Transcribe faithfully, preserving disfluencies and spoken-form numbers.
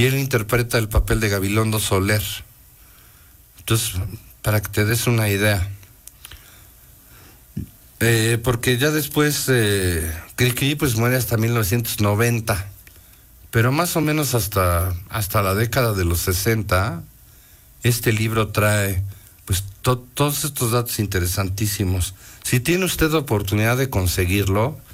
y él interpreta el papel de Gabilondo Soler. Entonces, para que te des una idea. Eh, porque ya después, eh, Cricri pues muere hasta mil novecientos noventa, pero más o menos hasta, hasta la década de los sesenta, este libro trae pues to- todos estos datos interesantísimos. Si tiene usted oportunidad de conseguirlo,